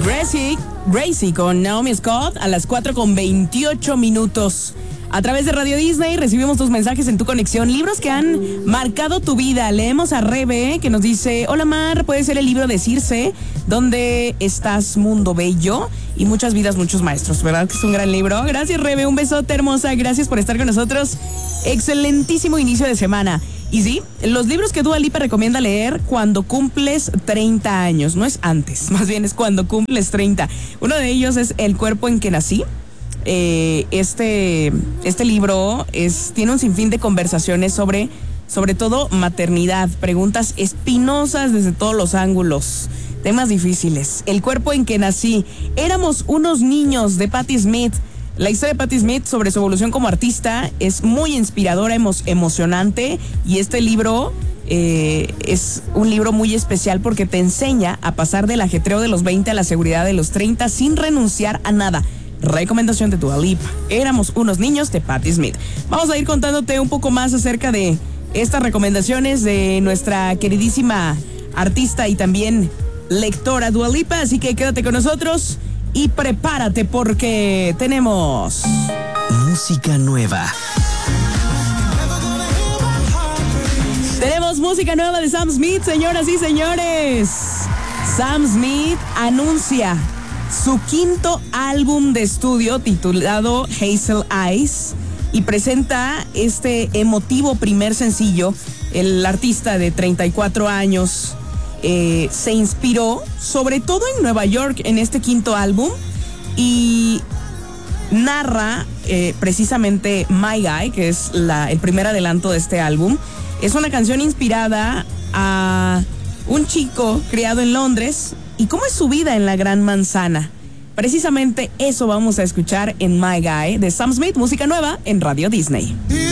Gracie con Naomi Scott a las 4:28. A través de Radio Disney recibimos tus mensajes en tu conexión, libros que han marcado tu vida. Leemos a Rebe, que nos dice: hola Mar, puede ser el libro de Circe, ¿Dónde estás, mundo bello? Y muchas vidas, muchos maestros, ¿verdad que es un gran libro? Gracias Rebe, un besote hermosa, gracias por estar con nosotros. Excelentísimo inicio de semana. Y sí, los libros que Dua Lipa recomienda leer cuando cumples 30 años, no es antes, más bien es cuando cumples 30. Uno de ellos es El cuerpo en que nací. Este libro tiene un sinfín de conversaciones sobre todo maternidad, preguntas espinosas desde todos los ángulos, temas difíciles. El cuerpo en que nací. Éramos unos niños, de Patti Smith. La historia de Patti Smith sobre su evolución como artista es muy inspiradora, emocionante, y este libro es un libro muy especial porque te enseña a pasar del ajetreo de los 20 a la seguridad de los 30 sin renunciar a nada. Recomendación de Dua Lipa. Éramos unos niños, de Patti Smith. Vamos a ir contándote un poco más acerca de estas recomendaciones de nuestra queridísima artista y también lectora Dua Lipa, así que quédate con nosotros y prepárate porque tenemos música nueva. Tenemos música nueva de Sam Smith, señoras y señores. Sam Smith anuncia su quinto álbum de estudio titulado Hazel Eyes y presenta este emotivo primer sencillo. El artista de 34 años se inspiró sobre todo en Nueva York en este quinto álbum y narra precisamente My Guy, que es el primer adelanto de este álbum. Es una canción inspirada a un chico criado en Londres y cómo es su vida en la Gran Manzana. Precisamente eso vamos a escuchar en My Guy de Sam Smith, música nueva en Radio Disney.